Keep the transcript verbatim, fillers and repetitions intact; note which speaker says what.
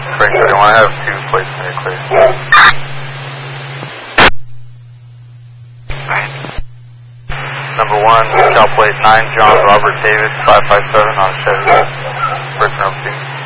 Speaker 1: Break thirty, I want to have two plates made clear. Number one, shot plate nine, John Robert Davis, five five seven on Chevy. Person up two.